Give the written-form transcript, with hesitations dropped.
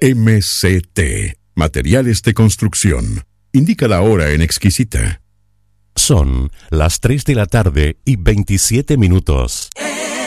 MCT, Materiales de Construcción. Indica la hora en Exquisita. Son las 3 de la tarde y 27 minutos.